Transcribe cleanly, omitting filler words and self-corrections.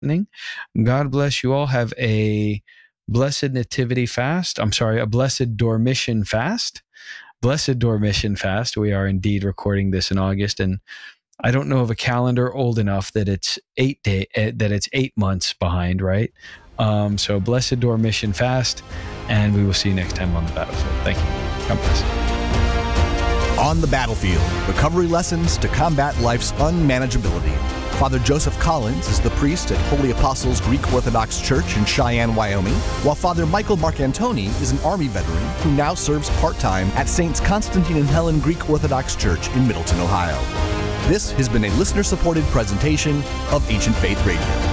listening. God bless you all. Have a blessed nativity fast. I'm sorry, a blessed Dormition fast. Blessed Dormition fast. We are indeed recording this in August, and I don't know of a calendar old enough that it's 8 months behind, right? So blessed Dormition fast, and we will see you next time on the battlefield. Thank you. God bless. On the Battlefield, recovery lessons to combat life's unmanageability. Father Joseph Collins is the priest at Holy Apostles Greek Orthodox Church in Cheyenne, Wyoming, while Father Michael Marcantoni is an Army veteran who now serves part-time at Saints Constantine and Helen Greek Orthodox Church in Middleton, Ohio. This has been a listener-supported presentation of Ancient Faith Radio.